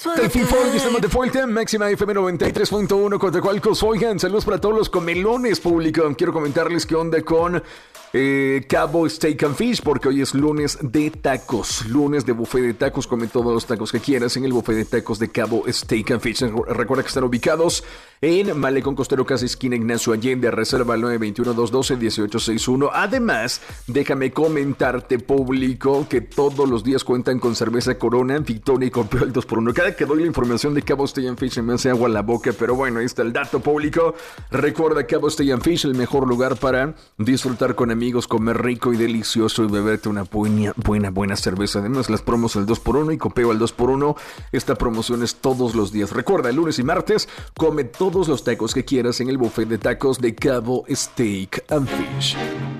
Delfín Folk, estamos de vuelta, máxima FM 93.1 contra Cualcos. Oigan, saludos para todos los comelones público. Quiero comentarles qué onda con Cabo Steak and Fish, porque hoy es lunes de tacos, lunes de buffet de tacos. Come todos los tacos que quieras en el buffet de tacos de Cabo Steak and Fish. Recuerda que están ubicados en Malecón Costero, casi esquina Ignacio Allende. Reserva al 921-212-1861. Además, déjame comentarte, público, que todos los días cuentan con cerveza Corona, Victoria y Corpeo al 2x1. Cada que doy la información de Cabo Steak and Fish se me hace agua a la boca, pero bueno, ahí está el dato, público. Recuerda, Cabo Steak and Fish, el mejor lugar para disfrutar con amigos, comer rico y delicioso y beberte una buena cerveza. Además, las promos al 2x1 y copeo al 2x1. Esta promoción es todos los días. Recuerda, el lunes y martes, come todos los tacos que quieras en el buffet de tacos de Cabo Steak and Fish.